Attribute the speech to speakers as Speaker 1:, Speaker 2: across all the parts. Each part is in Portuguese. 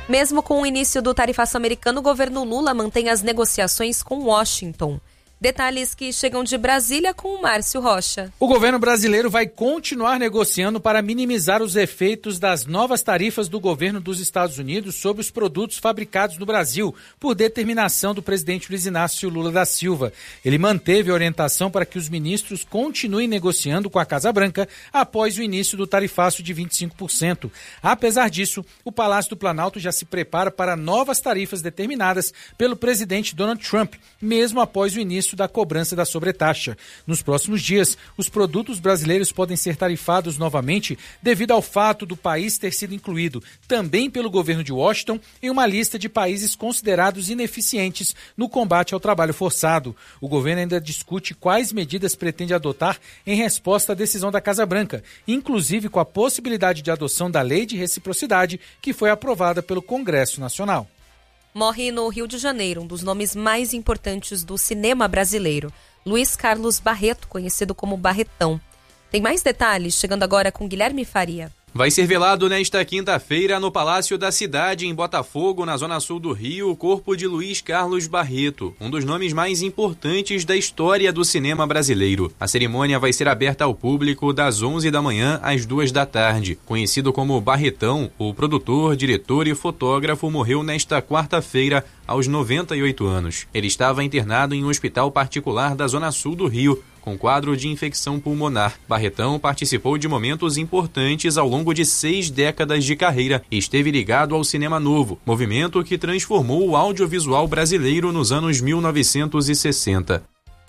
Speaker 1: Mesmo com o início do tarifaço americano, o governo Lula mantém as negociações com Washington. Detalhes que chegam de Brasília com o Márcio Rocha.
Speaker 2: O governo brasileiro vai continuar negociando para minimizar os efeitos das novas tarifas do governo dos Estados Unidos sobre os produtos fabricados no Brasil, por determinação do presidente Luiz Inácio Lula da Silva. Ele manteve a orientação para que os ministros continuem negociando com a Casa Branca após o início do tarifaço de 25%. Apesar disso, o Palácio do Planalto já se prepara para novas tarifas determinadas pelo presidente Donald Trump, mesmo após o início da cobrança da sobretaxa. Nos próximos dias, os produtos brasileiros podem ser tarifados novamente devido ao fato do país ter sido incluído também pelo governo de Washington em uma lista de países considerados ineficientes no combate ao trabalho forçado. O governo ainda discute quais medidas pretende adotar em resposta à decisão da Casa Branca, inclusive com a possibilidade de adoção da Lei de Reciprocidade, que foi aprovada pelo Congresso Nacional.
Speaker 1: Morre no Rio de Janeiro um dos nomes mais importantes do cinema brasileiro, Luiz Carlos Barreto, conhecido como Barretão. Tem mais detalhes chegando agora com Guilherme Faria.
Speaker 3: Vai ser velado nesta quinta-feira no Palácio da Cidade, em Botafogo, na zona sul do Rio, o corpo de Luiz Carlos Barreto, um dos nomes mais importantes da história do cinema brasileiro. A cerimônia vai ser aberta ao público das 11 da manhã às 2 da tarde. Conhecido como Barretão, o produtor, diretor e fotógrafo morreu nesta quarta-feira aos 98 anos. Ele estava internado em um hospital particular da zona sul do Rio, com quadro de infecção pulmonar. Barretão participou de momentos importantes ao longo de 6 décadas de carreira e esteve ligado ao Cinema Novo, movimento que transformou o audiovisual brasileiro nos anos 1960.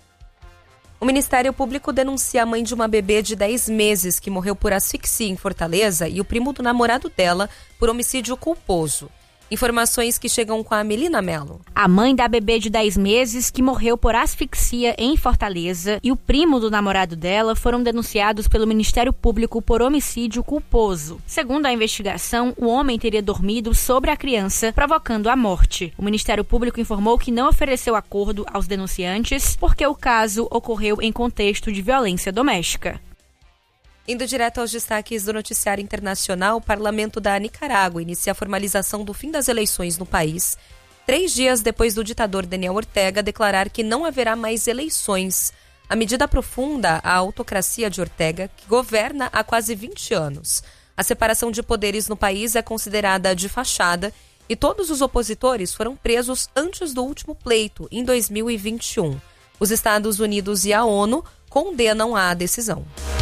Speaker 1: O Ministério Público denuncia a mãe de uma bebê de 10 meses que morreu por asfixia em Fortaleza e o primo do namorado dela por homicídio culposo. Informações que chegam com a Melina Mello.
Speaker 4: A mãe da bebê de 10 meses que morreu por asfixia em Fortaleza e o primo do namorado dela foram denunciados pelo Ministério Público por homicídio culposo. Segundo a investigação, o homem teria dormido sobre a criança, provocando a morte. O Ministério Público informou que não ofereceu acordo aos denunciantes porque o caso ocorreu em contexto de violência doméstica.
Speaker 1: Indo direto aos destaques do noticiário internacional, o parlamento da Nicarágua inicia a formalização do fim das eleições no país, 3 dias depois do ditador Daniel Ortega declarar que não haverá mais eleições. A medida aprofunda a autocracia de Ortega, que governa há quase 20 anos. A separação de poderes no país é considerada de fachada e todos os opositores foram presos antes do último pleito, em 2021. Os Estados Unidos e a ONU condenam a decisão.